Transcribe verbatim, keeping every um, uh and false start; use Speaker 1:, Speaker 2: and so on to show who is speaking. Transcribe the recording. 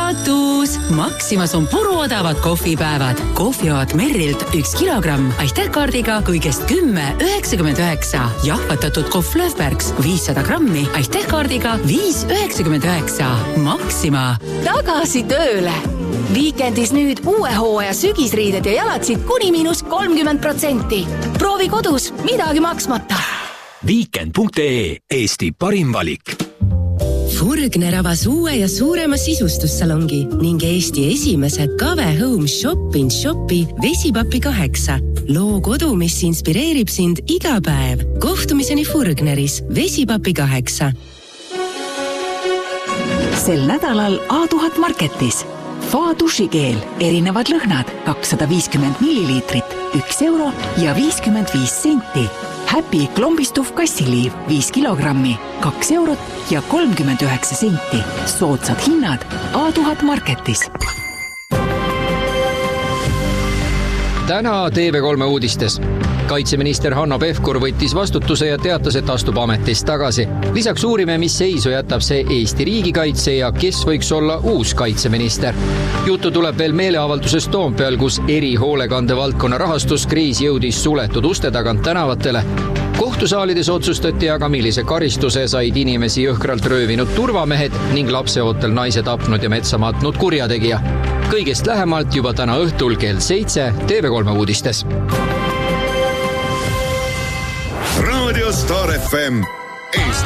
Speaker 1: saatus! Maximas on puruodavad kohvipäevad. Kohvijoad Merrilt üks kilogramm aitähkaardiga kõigest kümme üheksakümmend üheksa. Jahvatatud kohv Löfbergs viissada grammi aitähkaardiga viis üheksakümmend üheksa. Maxima.
Speaker 2: Tagasi tööle! Viikendis nüüd uue hooaja sügisriided ja jalatsid kuni miinus kolmkümmend protsenti. Proovi kodus, midagi maksmata.
Speaker 3: Weekend punkt ee, Eesti parim valik.
Speaker 4: Furgner avas uue ja suurema sisustussalongi ning Eesti esimese Kave Home Shop in Shopi Vesipapi kaheksa. Loo kodu, mis inspireerib sind iga päev. Kohtumiseni Furgneris Vesipapi kaheksa.
Speaker 5: Sel nädalal A tuhat Marketis. Fa dušikeel, erinevad lõhnad, kakssada viiskümmend milliliitrit, üks euro ja viiskümmend viis senti. Happy klombistuv kassiliiv, viis kilogrammi, kaks eurot ja kolmkümmend üheksa senti. Soodsad hinnad A tuhat Marketis.
Speaker 6: Täna T V kolme uudistes. Kaitseminister Hanno Pevkur võttis vastutuse ja teatas, et astub ametist tagasi. Lisaks uurime, mis seisu jätab see Eesti riigikaitse ja kes võiks olla uus kaitseminister. Juttu tuleb veel meeleavalduses Toompeal, kus erihoolekande valdkonna rahastuskriis jõudis suletud uste tagant tänavatele. Kohtusaalides otsustati aga, millise karistuse said inimesi jõhkralt röövinud turvamehed ning lapseootel naise tapnud ja metsa matnud kurjategija. Kõigest lähemalt juba täna õhtul kell seitse T V kolme uudistes.
Speaker 7: Radio Star F M Eesti